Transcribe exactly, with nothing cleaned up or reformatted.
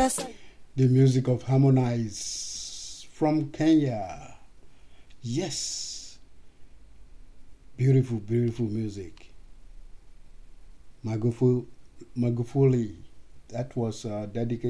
The music of Harmonize from Kenya. Yes. Beautiful, beautiful music. Magufuli. Magufuli. That was uh, dedicated